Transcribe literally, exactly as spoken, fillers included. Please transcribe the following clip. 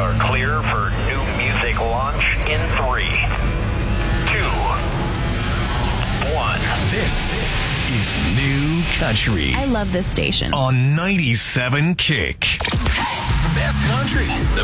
are clear for new music launch in three, two, one. This is New Country I love this station. on ninety-seven Kick. The best country, the